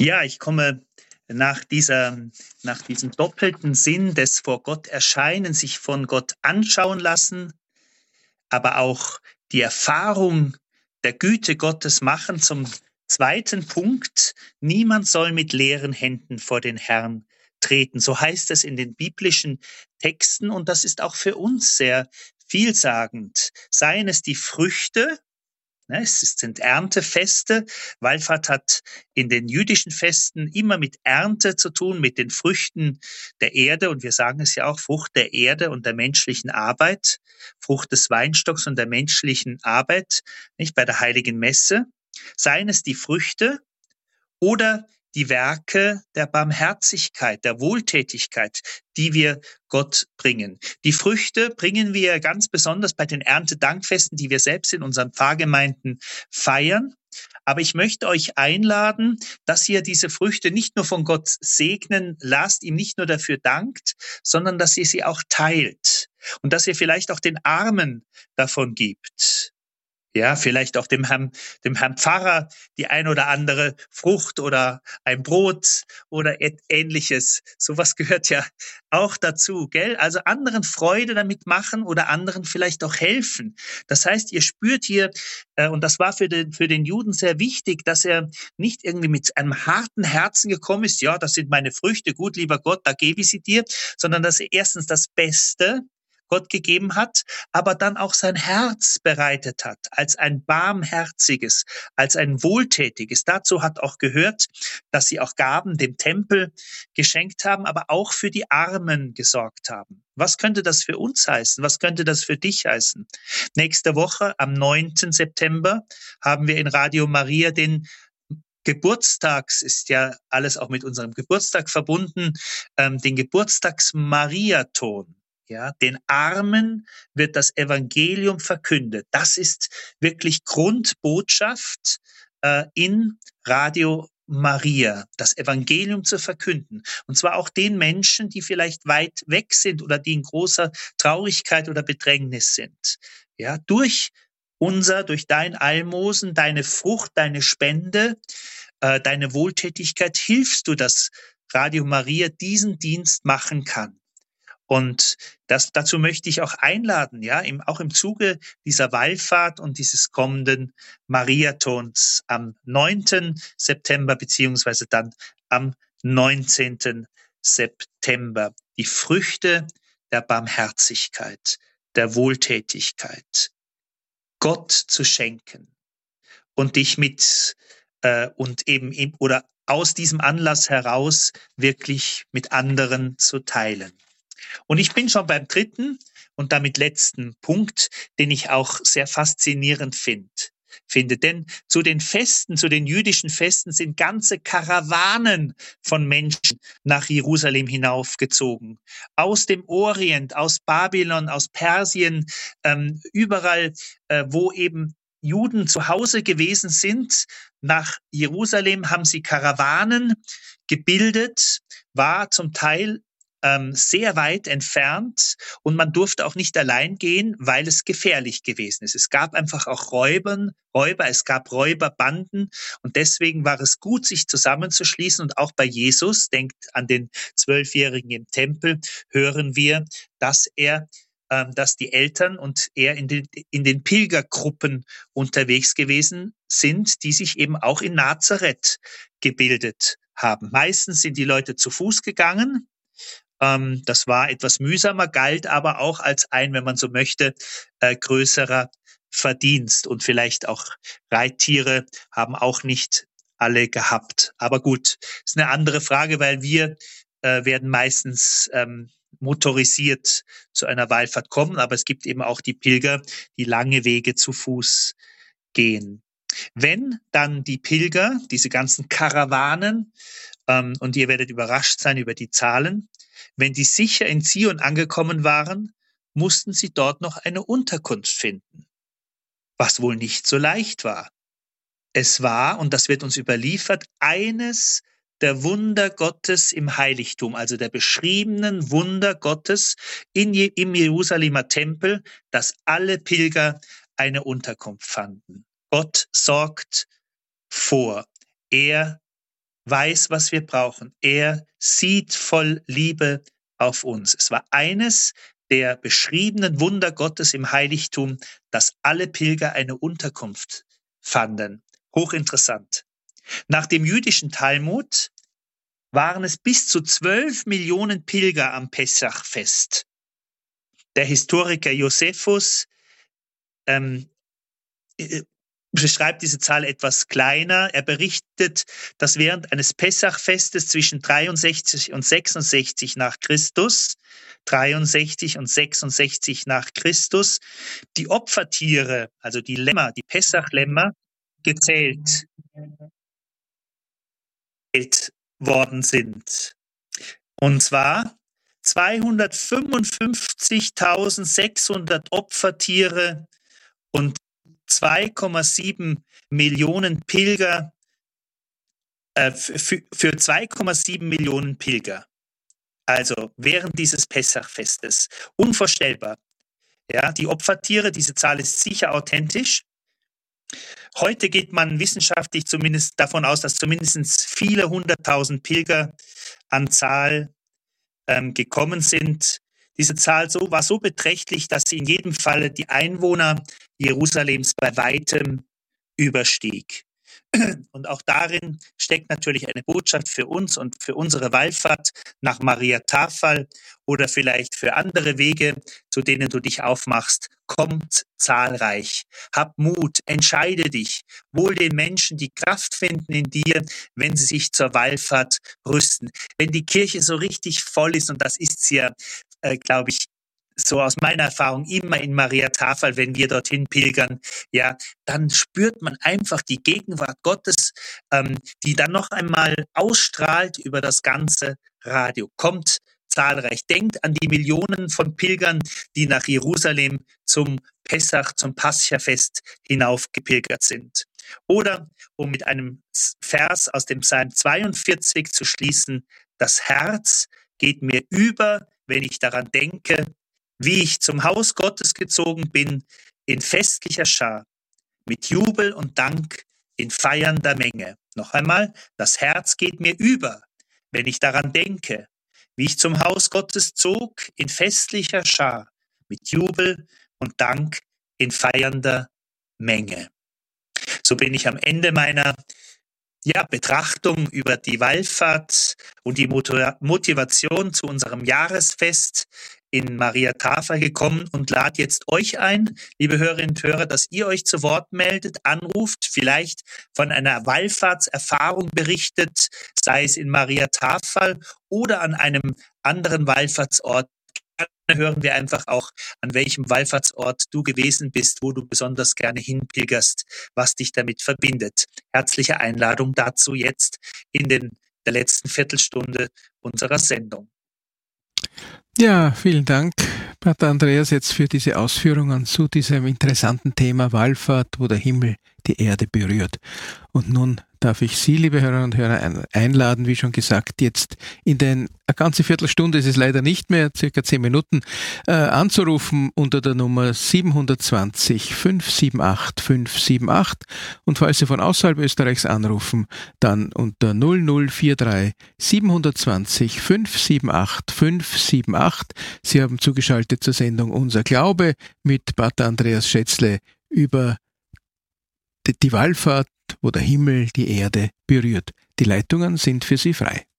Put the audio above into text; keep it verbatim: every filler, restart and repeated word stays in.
Ja, ich komme nach dieser, nach diesem doppelten Sinn des vor Gott erscheinen, sich von Gott anschauen lassen, aber auch die Erfahrung der Güte Gottes machen zum zweiten Punkt. Niemand soll mit leeren Händen vor den Herrn treten. So heißt es in den biblischen Texten und das ist auch für uns sehr vielsagend. Seien es die Früchte. Ne, es sind Erntefeste. Wallfahrt hat in den jüdischen Festen immer mit Ernte zu tun, mit den Früchten der Erde. Und wir sagen es ja auch, Frucht der Erde und der menschlichen Arbeit, Frucht des Weinstocks und der menschlichen Arbeit, nicht bei der Heiligen Messe. Seien es die Früchte oder die Werke der Barmherzigkeit, der Wohltätigkeit, die wir Gott bringen. Die Früchte bringen wir ganz besonders bei den Erntedankfesten, die wir selbst in unseren Pfarrgemeinden feiern. Aber ich möchte euch einladen, dass ihr diese Früchte nicht nur von Gott segnen lasst, ihm nicht nur dafür dankt, sondern dass ihr sie auch teilt und dass ihr vielleicht auch den Armen davon gibt. Ja, vielleicht auch dem Herrn, dem Herrn Pfarrer die ein oder andere Frucht oder ein Brot oder ähnliches. Sowas gehört ja auch dazu, gell? Also anderen Freude damit machen oder anderen vielleicht auch helfen. Das heißt, ihr spürt hier, äh, und das war für den, für den Juden sehr wichtig, dass er nicht irgendwie mit einem harten Herzen gekommen ist, ja, das sind meine Früchte, gut, lieber Gott, da gebe ich sie dir, sondern dass er erstens das Beste Gott gegeben hat, aber dann auch sein Herz bereitet hat, als ein barmherziges, als ein wohltätiges. Dazu hat auch gehört, dass sie auch Gaben dem Tempel geschenkt haben, aber auch für die Armen gesorgt haben. Was könnte das für uns heißen? Was könnte das für dich heißen? Nächste Woche, am neunten September, haben wir in Radio Maria den Geburtstags, ist ja alles auch mit unserem Geburtstag verbunden, ähm, den Geburtstagsmariathon. Ja, den Armen wird das Evangelium verkündet. Das ist wirklich Grundbotschaft äh, in Radio Maria, das Evangelium zu verkünden. Und zwar auch den Menschen, die vielleicht weit weg sind oder die in großer Traurigkeit oder Bedrängnis sind. Ja, durch unser, durch dein Almosen, deine Frucht, deine Spende, äh, deine Wohltätigkeit hilfst du, dass Radio Maria diesen Dienst machen kann. Und das, dazu möchte ich auch einladen, ja, im, auch im Zuge dieser Wallfahrt und dieses kommenden Mariathons am neunten September beziehungsweise dann am neunzehnten September. Die Früchte der Barmherzigkeit, der Wohltätigkeit, Gott zu schenken und dich mit äh, und eben im, oder aus diesem Anlass heraus wirklich mit anderen zu teilen. Und ich bin schon beim dritten und damit letzten Punkt, den ich auch sehr faszinierend find, finde. Denn zu den Festen, zu den jüdischen Festen sind ganze Karawanen von Menschen nach Jerusalem hinaufgezogen. Aus dem Orient, aus Babylon, aus Persien, ähm, überall, äh, wo eben Juden zu Hause gewesen sind, nach Jerusalem haben sie Karawanen gebildet, war zum Teil ähm, sehr weit entfernt und man durfte auch nicht allein gehen, weil es gefährlich gewesen ist. Es gab einfach auch Räubern, Räuber, es gab Räuberbanden und deswegen war es gut, sich zusammenzuschließen. Und auch bei Jesus, denkt an den Zwölfjährigen im Tempel, hören wir, dass er ähm, dass die Eltern und er in den, in den Pilgergruppen unterwegs gewesen sind, die sich eben auch in Nazareth gebildet haben. Meistens sind die Leute zu Fuß gegangen. Ähm, das war etwas mühsamer, galt aber auch als ein, wenn man so möchte, äh, größerer Verdienst. Und vielleicht auch Reittiere haben auch nicht alle gehabt. Aber gut, ist eine andere Frage, weil wir äh, werden meistens ähm, motorisiert zu einer Wallfahrt kommen. Aber es gibt eben auch die Pilger, die lange Wege zu Fuß gehen. Wenn dann die Pilger, diese ganzen Karawanen, ähm, und ihr werdet überrascht sein über die Zahlen, wenn die sicher in Zion angekommen waren, mussten sie dort noch eine Unterkunft finden, was wohl nicht so leicht war. Es war, und das wird uns überliefert, eines der Wunder Gottes im Heiligtum, also der beschriebenen Wunder Gottes in Je- im Jerusalemer Tempel, dass alle Pilger eine Unterkunft fanden. Gott sorgt vor. Er weiß, was wir brauchen. Er sieht voll Liebe auf uns. Es war eines der beschriebenen Wunder Gottes im Heiligtum, dass alle Pilger eine Unterkunft fanden. Hochinteressant. Nach dem jüdischen Talmud waren es bis zu zwölf Millionen Pilger am Pessachfest. Der Historiker Josephus ähm, beschreibt diese Zahl etwas kleiner. Er berichtet, dass während eines Pessachfestes zwischen dreiundsechzig und sechsundsechzig nach Christus, dreiundsechzig und sechsundsechzig nach Christus, die Opfertiere, also die Lämmer, die Pessachlämmer, gezählt worden sind. Und zwar zweihundertfünfundfünfzigtausendsechshundert Opfertiere und zwei Komma sieben Millionen Pilger, äh, für, für zwei Komma sieben Millionen Pilger. Also während dieses Pessachfestes. Unvorstellbar. Ja, die Opfertiere, diese Zahl ist sicher authentisch. Heute geht man wissenschaftlich zumindest davon aus, dass zumindest viele hunderttausend Pilger an Zahl ähm, gekommen sind. Diese Zahl so, war so beträchtlich, dass sie in jedem Falle die Einwohner Jerusalems bei weitem überstieg. Und auch darin steckt natürlich eine Botschaft für uns und für unsere Wallfahrt nach Maria Tafel oder vielleicht für andere Wege, zu denen du dich aufmachst. Kommt zahlreich, hab Mut, entscheide dich, wohl den Menschen, die Kraft finden in dir, wenn sie sich zur Wallfahrt rüsten. Wenn die Kirche so richtig voll ist, und das ist sie ja, äh, glaube ich, so aus meiner Erfahrung immer in Maria Tafel, wenn wir dorthin pilgern, ja, dann spürt man einfach die Gegenwart Gottes, ähm, die dann noch einmal ausstrahlt über das ganze Radio. Kommt zahlreich. Denkt an die Millionen von Pilgern, die nach Jerusalem zum Pessach, zum Paschafest hinaufgepilgert sind. Oder, um mit einem Vers aus dem Psalm zweiundvierzig zu schließen, das Herz geht mir über, wenn ich daran denke, wie ich zum Haus Gottes gezogen bin, in festlicher Schar, mit Jubel und Dank in feiernder Menge. Noch einmal, das Herz geht mir über, wenn ich daran denke, wie ich zum Haus Gottes zog, in festlicher Schar, mit Jubel und Dank in feiernder Menge. So bin ich am Ende meiner ja, Betrachtung über die Wallfahrt und die Motivation zu unserem Jahresfest in Maria Tafel gekommen und lade jetzt euch ein, liebe Hörerinnen und Hörer, dass ihr euch zu Wort meldet, anruft, vielleicht von einer Wallfahrtserfahrung berichtet, sei es in Maria Tafel oder an einem anderen Wallfahrtsort. Gerne hören wir einfach auch, an welchem Wallfahrtsort du gewesen bist, wo du besonders gerne hinpilgerst, was dich damit verbindet. Herzliche Einladung dazu jetzt in den, der letzten Viertelstunde unserer Sendung. Ja, vielen Dank, Pater Andreas, jetzt für diese Ausführungen zu diesem interessanten Thema Wallfahrt, wo der Himmel die Erde berührt. Und nun darf ich Sie, liebe Hörerinnen und Hörer, einladen, wie schon gesagt, jetzt in den, eine ganze Viertelstunde, es ist leider nicht mehr, circa zehn Minuten, äh, anzurufen unter der Nummer siebenhundertzwanzig fünf sieben acht fünf sieben acht und falls Sie von außerhalb Österreichs anrufen, dann unter null null vier drei siebenhundertzwanzig fünf sieben acht fünf sieben acht. Sie haben zugeschaltet zur Sendung Unser Glaube mit Pater Andreas Schätzle über die Wallfahrt, wo der Himmel die Erde berührt. Die Leitungen sind für Sie frei.